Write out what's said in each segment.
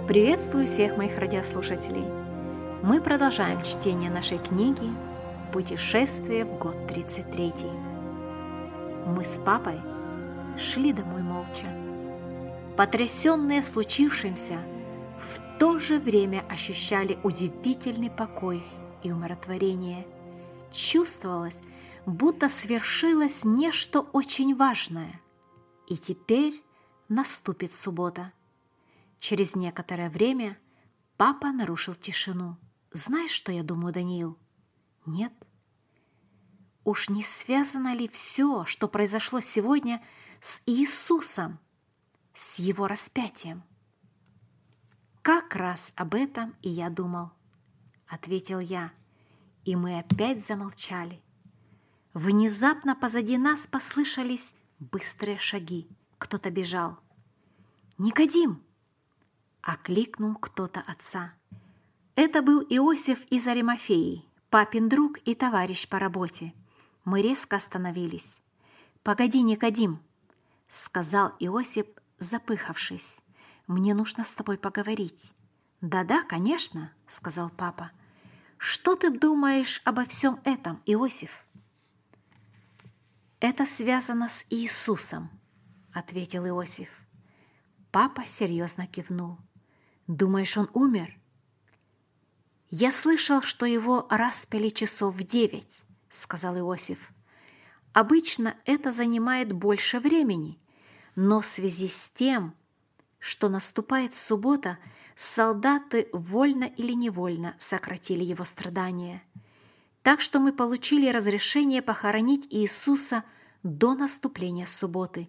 Приветствую всех моих радиослушателей! Мы продолжаем чтение нашей книги «Путешествие в год 33». Мы с папой шли домой молча. Потрясенные случившимся, в то же время ощущали удивительный покой и умиротворение. Чувствовалось, будто свершилось нечто очень важное. И теперь наступит суббота. Через некоторое время папа нарушил тишину. «Знаешь, что я думаю, Даниил?» «Нет». «Уж не связано ли все, что произошло сегодня, с Иисусом, с Его распятием?» «Как раз об этом и я думал», — ответил я, и мы опять замолчали. Внезапно позади нас послышались быстрые шаги. Кто-то бежал. «Никодим!» — окликнул кто-то отца. Это был Иосиф из Аримафеи, папин друг и товарищ по работе. Мы резко остановились. «Погоди, Никодим!» — сказал Иосиф, запыхавшись. «Мне нужно с тобой поговорить». «Да-да, конечно», — сказал папа. «Что ты думаешь обо всем этом, Иосиф?» «Это связано с Иисусом», — ответил Иосиф. Папа серьезно кивнул. «Думаешь, он умер?» «Я слышал, что его распяли часов в 9, — сказал Иосиф. «Обычно это занимает больше времени, но в связи с тем, что наступает суббота, солдаты вольно или невольно сократили его страдания. Так что мы получили разрешение похоронить Иисуса до наступления субботы.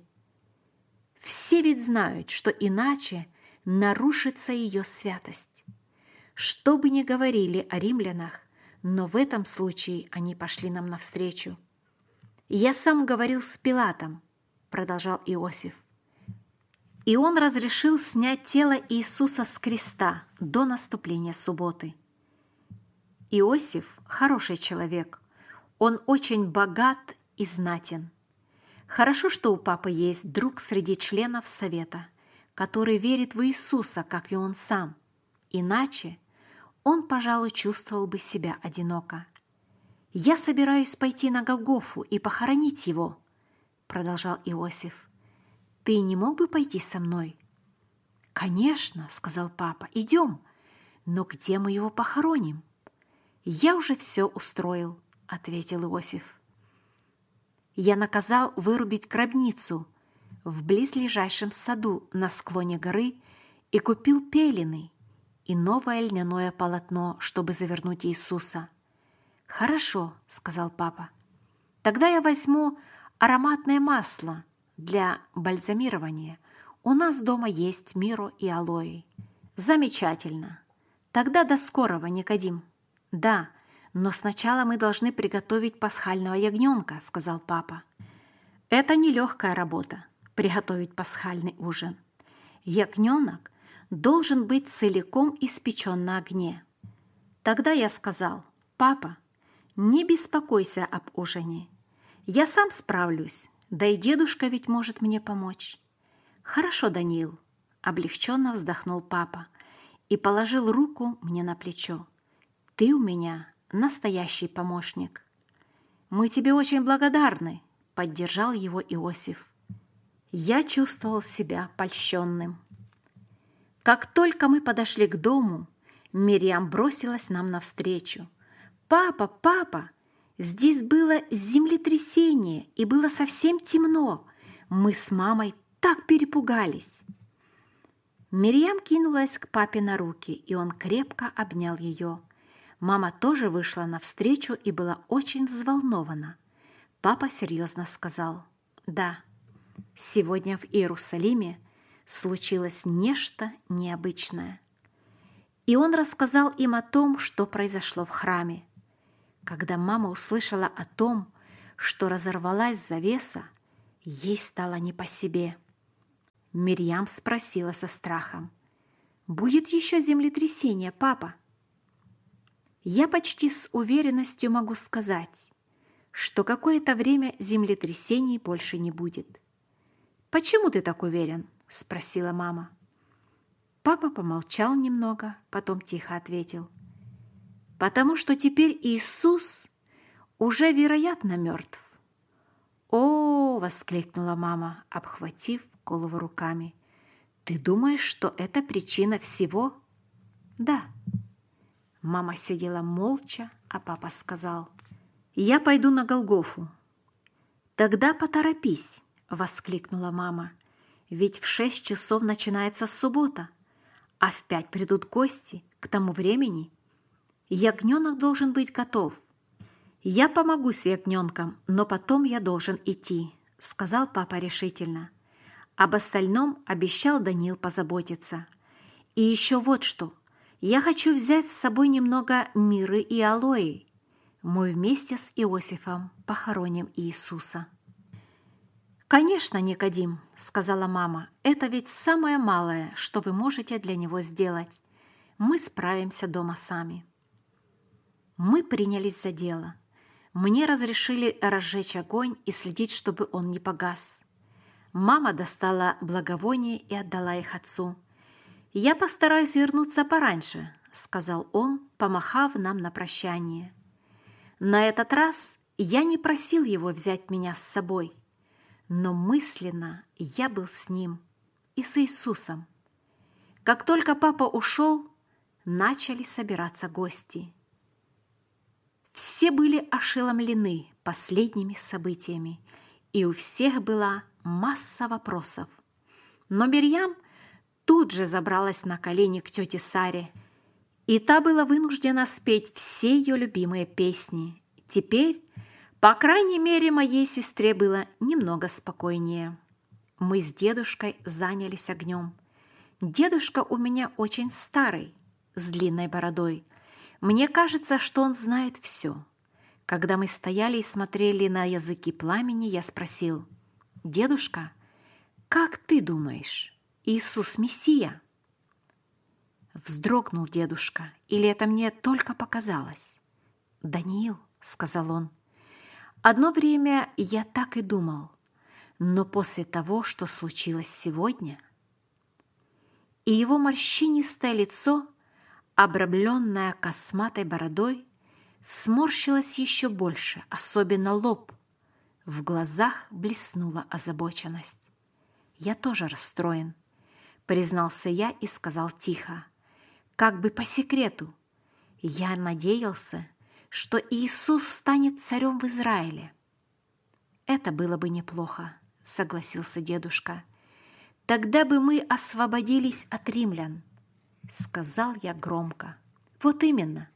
Все ведь знают, что иначе нарушится ее святость. Что бы ни говорили о римлянах, но в этом случае они пошли нам навстречу. Я сам говорил с Пилатом, — продолжал Иосиф, и он разрешил снять тело Иисуса с креста до наступления субботы. Иосиф – хороший человек, он очень богат и знатен. Хорошо, что у папы есть друг среди членов совета, который верит в Иисуса, как и он сам. Иначе он, пожалуй, чувствовал бы себя одиноко. «Я собираюсь пойти на Голгофу и похоронить его», — продолжал Иосиф. «Ты не мог бы пойти со мной?» «Конечно», — сказал папа, — «идем. Но где мы его похороним?» «Я уже все устроил», — ответил Иосиф. «Я наказал вырубить гробницу в близлежащем саду на склоне горы и купил пелены и новое льняное полотно, чтобы завернуть Иисуса». «Хорошо», — сказал папа. «Тогда я возьму ароматное масло для бальзамирования. У нас дома есть мирро и алоэ». «Замечательно. Тогда до скорого, Никодим». «Да, но сначала мы должны приготовить пасхального ягненка», — сказал папа. «Это нелегкая работа — приготовить пасхальный ужин. Ягненок должен быть целиком испечен на огне». Тогда я сказал: «Папа, не беспокойся об ужине. Я сам справлюсь, да и дедушка ведь может мне помочь». «Хорошо, Даниил», — облегченно вздохнул папа и положил руку мне на плечо. «Ты у меня настоящий помощник». «Мы тебе очень благодарны», — поддержал его Иосиф. Я чувствовал себя польщенным. Как только мы подошли к дому, Мирьям бросилась нам навстречу. «Папа, папа, здесь было землетрясение, и было совсем темно. Мы с мамой так перепугались». Мирьям кинулась к папе на руки, и он крепко обнял ее. Мама тоже вышла навстречу и была очень взволнована. Папа серьезно сказал: «Да, сегодня в Иерусалиме случилось нечто необычное». И он рассказал им о том, что произошло в храме. Когда мама услышала о том, что разорвалась завеса, ей стало не по себе. Мирьям спросила со страхом: «Будет еще землетрясение, папа?» Я почти с уверенностью могу сказать, что какое-то время землетрясений больше не будет. «Почему ты так уверен?» – спросила мама. Папа помолчал немного, потом тихо ответил: «Потому что теперь Иисус уже, вероятно, мертв». «О!» — воскликнула мама, обхватив голову руками. «Ты думаешь, что это причина всего?» «Да». Мама сидела молча, а папа сказал: «Я пойду на Голгофу». «Тогда поторопись!» — воскликнула мама. «Ведь в 6 часов начинается суббота, а в 5 придут гости. К тому времени ягненок должен быть готов». «Я помогу с ягненком, но потом я должен идти», — сказал папа решительно. Об остальном обещал Даниил позаботиться. «И еще вот что. Я хочу взять с собой немного миры и алоэ. Мы вместе с Иосифом похороним Иисуса». «Конечно, Никодим», — сказала мама, — «это ведь самое малое, что вы можете для него сделать. Мы справимся дома сами». Мы принялись за дело. Мне разрешили разжечь огонь и следить, чтобы он не погас. Мама достала благовония и отдала их отцу. «Я постараюсь вернуться пораньше», — сказал он, помахав нам на прощание. На этот раз я не просил его взять меня с собой, но мысленно я был с ним и с Иисусом. Как только папа ушел, начали собираться гости. Все были ошеломлены последними событиями, и у всех была масса вопросов. Но Мирьям тут же забралась на колени к тете Саре, и та была вынуждена спеть все ее любимые песни. Теперь, по крайней мере, моей сестре было немного спокойнее. Мы с дедушкой занялись огнем. Дедушка у меня очень старый, с длинной бородой. Мне кажется, что он знает все. Когда мы стояли и смотрели на языки пламени, я спросил: «Дедушка, как ты думаешь, Иисус Мессия?» Вздрогнул дедушка, или это мне только показалось? «Даниил», — сказал он, — «одно время я так и думал, но после того, что случилось сегодня...» И его морщинистое лицо, обрамленное косматой бородой, сморщилось еще больше, особенно лоб. В глазах блеснула озабоченность. «Я тоже расстроен», — признался я и сказал тихо, как бы по секрету: «Я надеялся, что Иисус станет царем в Израиле». «Это было бы неплохо», — согласился дедушка. «Тогда бы мы освободились от римлян», — сказал я громко. «Вот именно».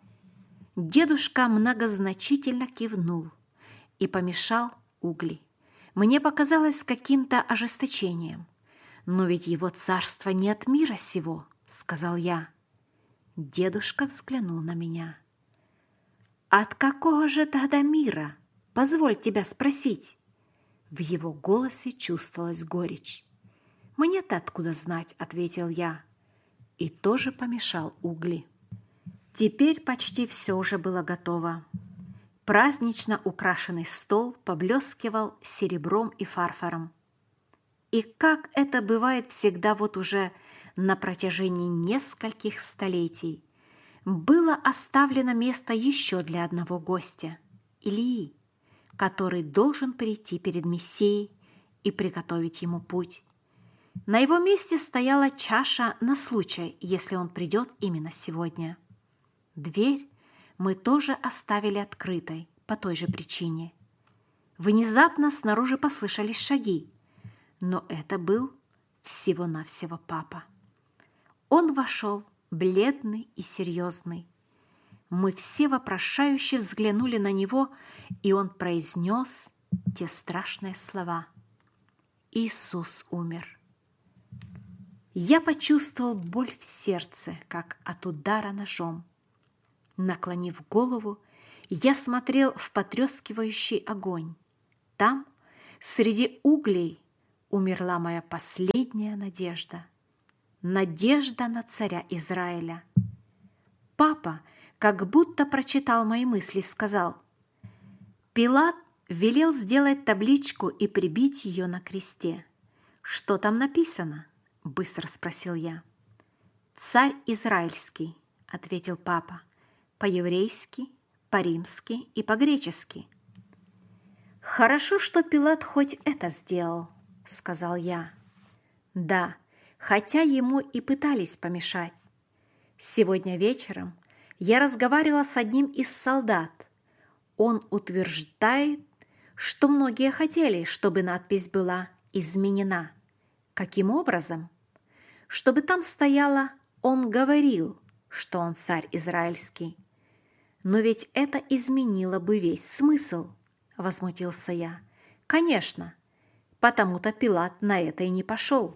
Дедушка многозначительно кивнул и помешал угли. Мне показалось каким-то ожесточением. «Но ведь его царство не от мира сего», — сказал я. Дедушка взглянул на меня. «От какого же тогда мира? Позволь тебя спросить». В его голосе чувствовалась горечь. «Мне-то откуда знать?» — ответил я. И тоже помешал угли. Теперь почти все уже было готово. Празднично украшенный стол поблескивал серебром и фарфором. И как это бывает всегда вот уже на протяжении нескольких столетий, было оставлено место еще для одного гостя – Илии, который должен прийти перед Мессией и приготовить ему путь. На его месте стояла чаша на случай, если он придет именно сегодня. Дверь мы тоже оставили открытой по той же причине. Внезапно снаружи послышались шаги, но это был всего-навсего папа. Он вошел, бледный и серьезный. Мы все вопрошающе взглянули на него, и он произнес те страшные слова: «Иисус умер». Я почувствовал боль в сердце, как от удара ножом. Наклонив голову, я смотрел в потрескивающий огонь. Там, среди углей, умерла моя последняя надежда. Надежда на царя Израиля. Папа, как будто прочитал мои мысли, сказал: «Пилат велел сделать табличку и прибить ее на кресте». «Что там написано?» – быстро спросил я. «Царь Израильский», — ответил папа, по-еврейски, по-римски и по-гречески. «Хорошо, что Пилат хоть это сделал», — сказал я. «Да, хотя ему и пытались помешать. Сегодня вечером я разговаривала с одним из солдат. Он утверждает, что многие хотели, чтобы надпись была изменена. Каким образом? Чтобы там стояло «Он говорил», что он царь израильский. Но ведь это изменило бы весь смысл, возмутился я. Конечно, потому-то Пилат на это и не пошел.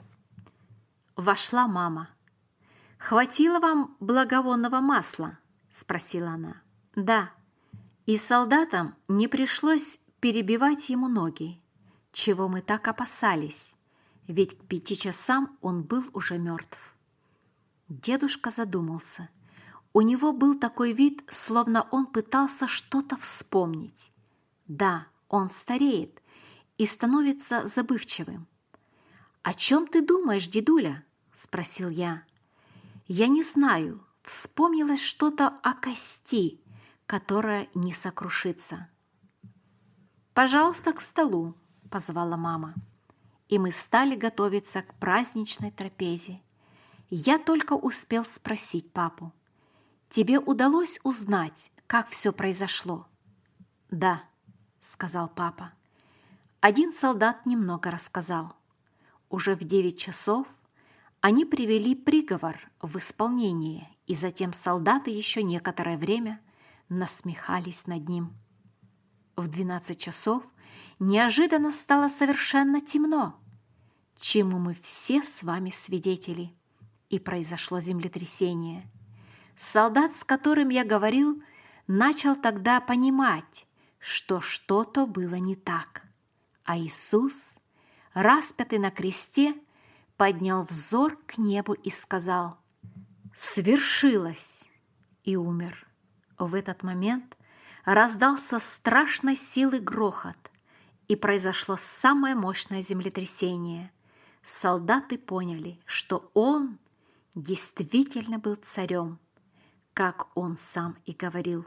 Вошла мама. «Хватило вам благовонного масла?» – спросила она. «Да». И солдатам не пришлось перебивать ему ноги, чего мы так опасались, ведь к 5 часам он был уже мертв. Дедушка задумался. У него был такой вид, словно он пытался что-то вспомнить. Да, он стареет и становится забывчивым. «О чем ты думаешь, дедуля?» – спросил я. «Я не знаю, вспомнилось что-то о кости, которая не сокрушится». «Пожалуйста, к столу», – позвала мама. И мы стали готовиться к праздничной трапезе. Я только успел спросить папу: «Тебе удалось узнать, как все произошло?» «Да», – сказал папа. Один солдат немного рассказал. Уже в 9 часов они привели приговор в исполнение, и затем солдаты еще некоторое время насмехались над ним. В 12 часов неожиданно стало совершенно темно, чему мы все с вами свидетели, и произошло землетрясение. Солдат, с которым я говорил, начал тогда понимать, что что-то было не так, а Иисус, распятый на кресте, поднял взор к небу и сказал: «Свершилось!» и умер. В этот момент раздался страшной силы грохот, и произошло самое мощное землетрясение. Солдаты поняли, что он действительно был царем, как он сам и говорил.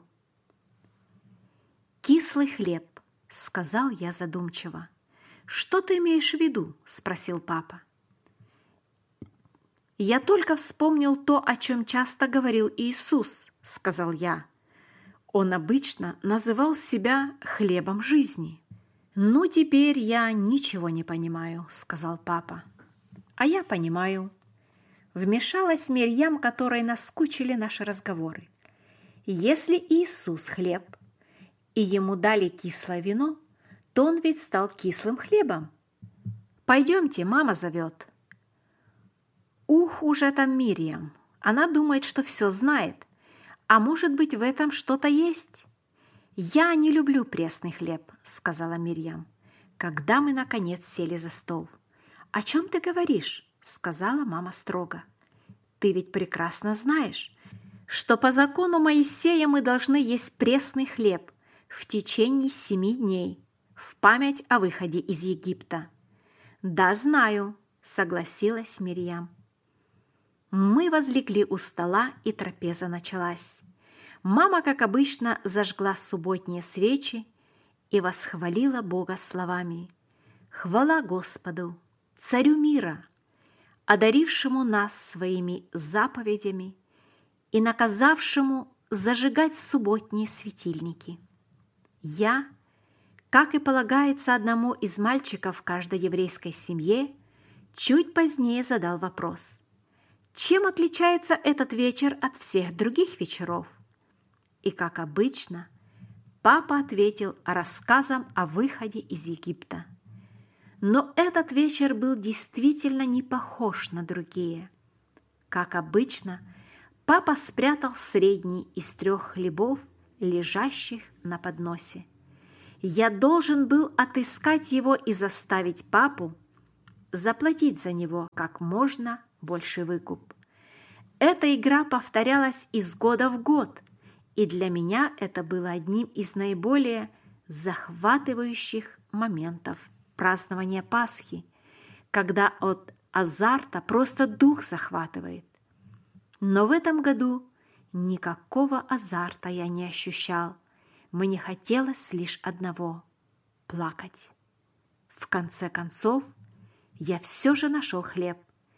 «Кислый хлеб», — сказал я задумчиво. «Что ты имеешь в виду?» — спросил папа. «Я только вспомнил то, о чем часто говорил Иисус», — сказал я. Он обычно называл себя хлебом жизни. «Ну, теперь я ничего не понимаю», — сказал папа. «А я понимаю». Вмешалась Мирьям, которой наскучили наши разговоры. «Если Иисус хлеб, и ему дали кислое вино, то он ведь стал кислым хлебом. Пойдемте, мама зовет». Ух, уже там Мирьям. Она думает, что все знает. А может быть, в этом что-то есть? «Я не люблю пресный хлеб», — сказала Мирьям, когда мы, наконец, сели за стол. «О чем ты говоришь?» — сказала мама строго. «Ты ведь прекрасно знаешь, что по закону Моисея мы должны есть пресный хлеб в течение 7 дней в память о выходе из Египта». «Да, знаю», — согласилась Мирьям. Мы возлегли у стола, и трапеза началась. Мама, как обычно, зажгла субботние свечи и восхвалила Бога словами: «Хвала Господу, Царю мира, одарившему нас своими заповедями и наказавшему зажигать субботние светильники». Я, как и полагается одному из мальчиков в каждой еврейской семье, чуть позднее задал вопрос: чем отличается этот вечер от всех других вечеров? И, как обычно, папа ответил рассказом о выходе из Египта. Но этот вечер был действительно не похож на другие. Как обычно, папа спрятал средний из 3 хлебов, лежащих на подносе. Я должен был отыскать его и заставить папу заплатить за него как можно больший выкуп. Эта игра повторялась из года в год, и для меня это было одним из наиболее захватывающих моментов празднования Пасхи, когда от азарта просто дух захватывает. Но в этом году никакого азарта я не ощущал. Мне хотелось лишь одного – плакать. В конце концов, я все же нашел хлеб.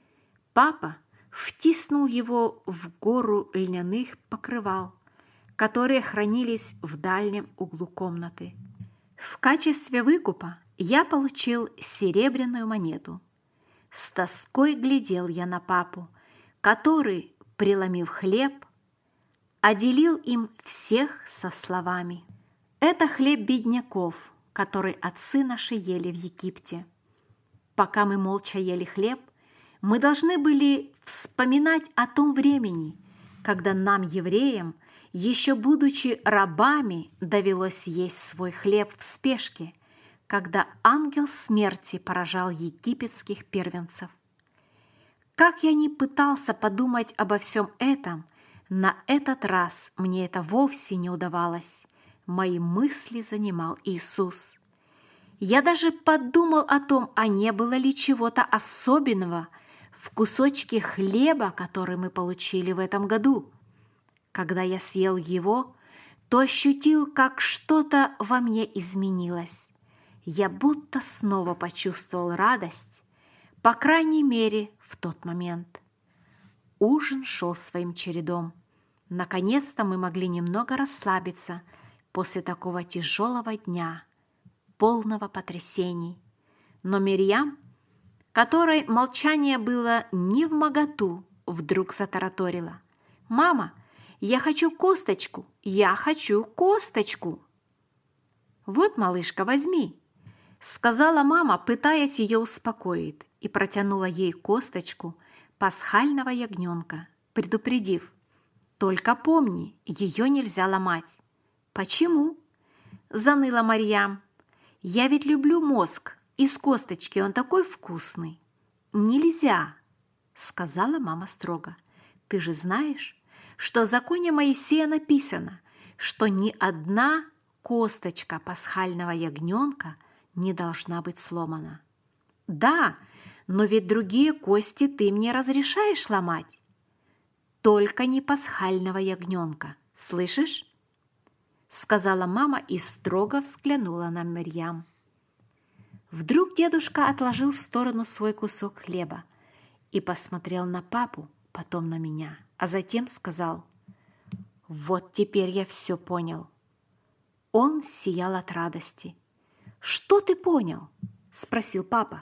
Папа втиснул его в гору льняных покрывал, которые хранились в дальнем углу комнаты. В качестве выкупа я получил серебряную монету. С тоской глядел я на папу, который, преломив хлеб, отделил им всех со словами: «Это хлеб бедняков, который отцы наши ели в Египте». Пока мы молча ели хлеб, мы должны были вспоминать о том времени, когда нам, евреям, еще будучи рабами, довелось есть свой хлеб в спешке, когда ангел смерти поражал египетских первенцев. Как я ни пытался подумать обо всем этом, на этот раз мне это вовсе не удавалось. Мои мысли занимал Иисус. Я даже подумал о том, а не было ли чего-то особенного в кусочке хлеба, который мы получили в этом году. Когда я съел его, то ощутил, как что-то во мне изменилось. Я будто снова почувствовал радость, по крайней мере, в тот момент. Ужин шел своим чередом. Наконец-то мы могли немного расслабиться после такого тяжелого дня, полного потрясений. Но Мирьям, которой молчание было невмоготу, вдруг затараторила: «Мама, я хочу косточку! Я хочу косточку!» «Вот, малышка, возьми!» — сказала мама, пытаясь ее успокоить, и протянула ей косточку пасхального ягненка, предупредив: «Только помни, ее нельзя ломать». «Почему?» — заныла Марьям. «Я ведь люблю мозг, из косточки он такой вкусный». «Нельзя!» — сказала мама строго. «Ты же знаешь, что в законе Моисея написано, что ни одна косточка пасхального ягненка не должна быть сломана». «Да, но ведь другие кости ты мне разрешаешь ломать». «Только не пасхального ягненка, слышишь?» — сказала мама и строго взглянула на Мирьям. Вдруг дедушка отложил в сторону свой кусок хлеба и посмотрел на папу, потом на меня, а затем сказал: «Вот теперь я все понял». Он сиял от радости. «Что ты понял?» — спросил папа.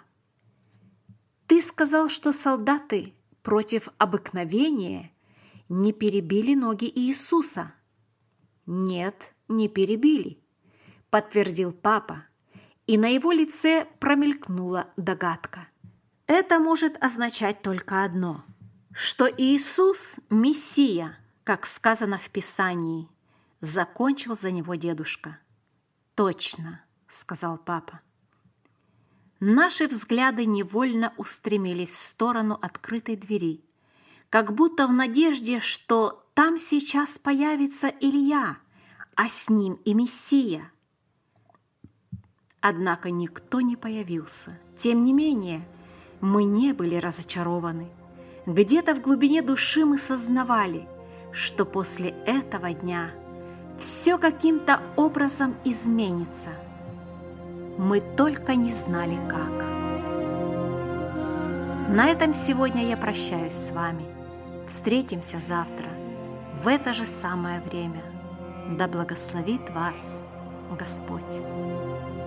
«Ты сказал, что солдаты против обыкновения не перебили ноги Иисуса». «Нет, не перебили», — подтвердил папа, и на его лице промелькнула догадка. «Это может означать только одно, что Иисус – Мессия, как сказано в Писании», – закончил за него дедушка. «Точно», – сказал папа. Наши взгляды невольно устремились в сторону открытой двери, как будто в надежде, что там сейчас появится Илья, а с ним и Мессия. Однако никто не появился. Тем не менее, мы не были разочарованы. Где-то в глубине души мы сознавали, что после этого дня все каким-то образом изменится. Мы только не знали, как. На этом сегодня я прощаюсь с вами. Встретимся завтра в это же самое время. Да благословит вас Господь.